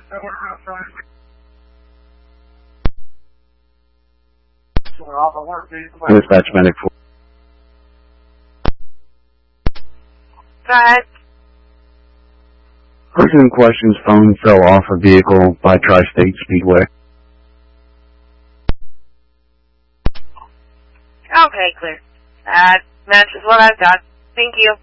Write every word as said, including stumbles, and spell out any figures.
Dispatch medic for. Go ahead. Person in question's phone fell off a vehicle by Tri-State Speedway. Okay, clear. That matches what I've got. Thank you.